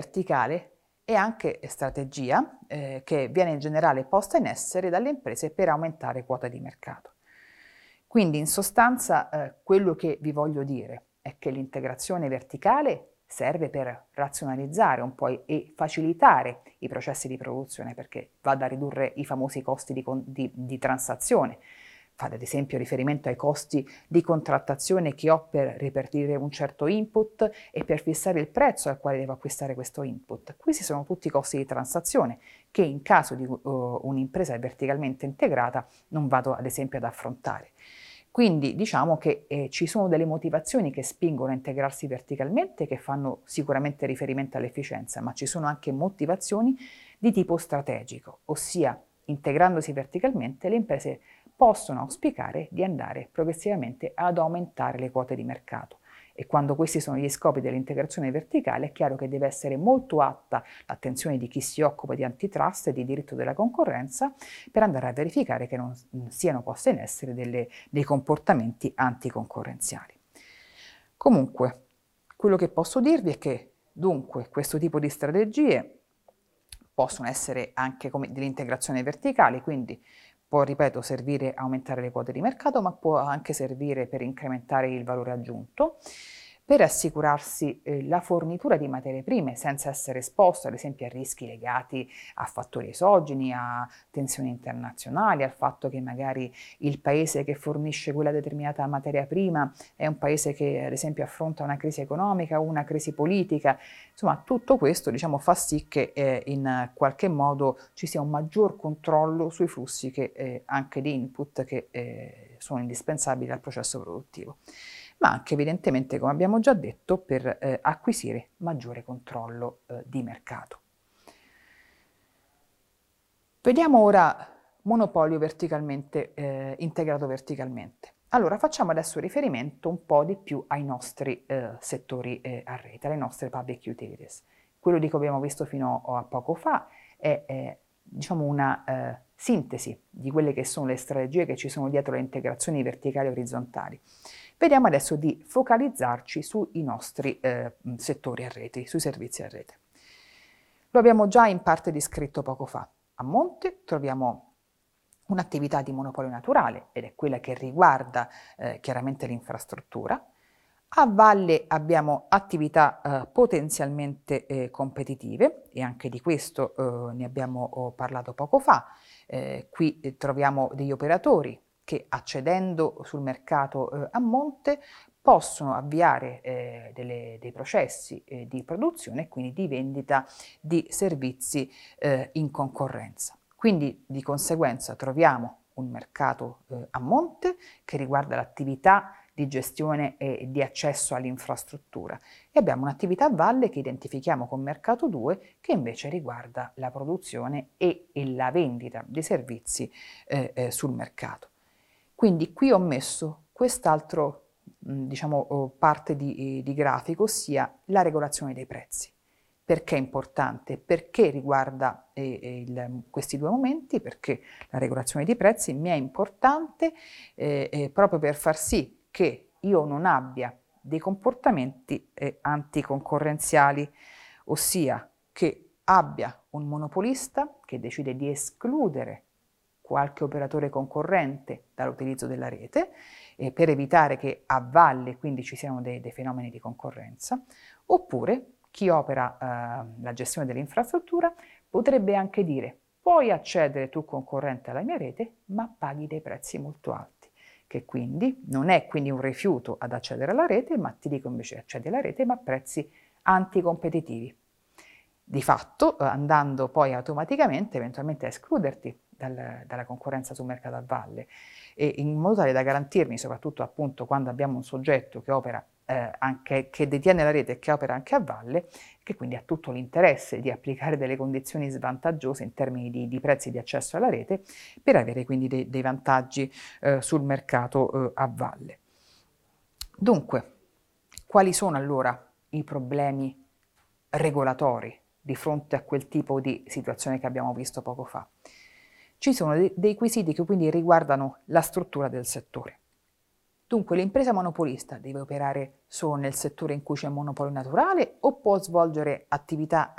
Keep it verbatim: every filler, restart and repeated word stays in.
verticale è anche strategia eh, che viene in generale posta in essere dalle imprese per aumentare quota di mercato. Quindi in sostanza eh, quello che vi voglio dire è che l'integrazione verticale serve per razionalizzare un po' e facilitare i processi di produzione, perché va a ridurre i famosi costi di, di, di transazione. Fate ad esempio riferimento ai costi di contrattazione che ho per ripartire un certo input e per fissare il prezzo al quale devo acquistare questo input. Questi sono tutti i costi di transazione che in caso di uh, un'impresa verticalmente integrata non vado ad esempio ad affrontare. Quindi diciamo che eh, ci sono delle motivazioni che spingono a integrarsi verticalmente, che fanno sicuramente riferimento all'efficienza, ma ci sono anche motivazioni di tipo strategico, ossia integrandosi verticalmente le imprese possono auspicare di andare progressivamente ad aumentare le quote di mercato. E quando questi sono gli scopi dell'integrazione verticale è chiaro che deve essere molto alta l'attenzione di chi si occupa di antitrust e di diritto della concorrenza per andare a verificare che non siano posti in essere delle, dei comportamenti anticoncorrenziali. Comunque, quello che posso dirvi è che dunque questo tipo di strategie possono essere anche come dell'integrazione verticale, quindi può, ripeto, servire a aumentare le quote di mercato, ma può anche servire per incrementare il valore aggiunto, per assicurarsi eh, la fornitura di materie prime senza essere esposto ad esempio a rischi legati a fattori esogeni, a tensioni internazionali, al fatto che magari il paese che fornisce quella determinata materia prima è un paese che ad esempio affronta una crisi economica o una crisi politica. Insomma, tutto questo diciamo, fa sì che eh, in qualche modo ci sia un maggior controllo sui flussi che, eh, anche di input che eh, sono indispensabili al processo produttivo, ma anche evidentemente, come abbiamo già detto, per eh, acquisire maggiore controllo eh, di mercato. Vediamo ora monopolio verticalmente, eh, integrato verticalmente. Allora facciamo adesso riferimento un po' di più ai nostri eh, settori eh, a rete, alle nostre public utilities. Quello di cui abbiamo visto fino a poco fa è, è diciamo una eh, sintesi di quelle che sono le strategie che ci sono dietro le integrazioni verticali e orizzontali. Vediamo adesso di focalizzarci sui nostri eh, settori a rete, sui servizi a rete. Lo abbiamo già in parte descritto poco fa. A monte troviamo un'attività di monopolio naturale ed è quella che riguarda eh, chiaramente l'infrastruttura. A valle abbiamo attività eh, potenzialmente eh, competitive e anche di questo eh, ne abbiamo oh, parlato poco fa. Eh, qui eh, troviamo degli operatori che accedendo sul mercato eh, a monte possono avviare eh, delle, dei processi eh, di produzione e quindi di vendita di servizi eh, in concorrenza. Quindi di conseguenza troviamo un mercato eh, a monte che riguarda l'attività di gestione e di accesso all'infrastruttura e abbiamo un'attività a valle che identifichiamo con mercato due che invece riguarda la produzione e, e la vendita di servizi eh, eh, sul mercato. Quindi qui ho messo quest'altro diciamo parte di, di grafico, ossia la regolazione dei prezzi. Perché è importante? Perché riguarda eh, il, questi due momenti? Perché la regolazione dei prezzi mi è importante eh, eh, proprio per far sì che io non abbia dei comportamenti eh, anticoncorrenziali, ossia che abbia un monopolista che decide di escludere qualche operatore concorrente dall'utilizzo della rete eh, per evitare che a valle quindi ci siano dei, dei fenomeni di concorrenza, oppure chi opera eh, la gestione dell'infrastruttura potrebbe anche dire puoi accedere tu concorrente alla mia rete ma paghi dei prezzi molto alti, che quindi non è quindi un rifiuto ad accedere alla rete, ma ti dico invece accedi alla rete ma a prezzi anticompetitivi. Di fatto andando poi automaticamente eventualmente a escluderti dal, dalla concorrenza sul mercato a valle e in modo tale da garantirmi, soprattutto appunto quando abbiamo un soggetto che opera eh, anche, che detiene la rete e che opera anche a valle, che quindi ha tutto l'interesse di applicare delle condizioni svantaggiose in termini di, di prezzi di accesso alla rete per avere quindi dei, dei vantaggi eh, sul mercato eh, a valle. Dunque, quali sono allora i problemi regolatori di fronte a quel tipo di situazione che abbiamo visto poco fa? Ci sono de- dei quesiti che quindi riguardano la struttura del settore. Dunque l'impresa monopolista deve operare solo nel settore in cui c'è monopolio naturale o può svolgere attività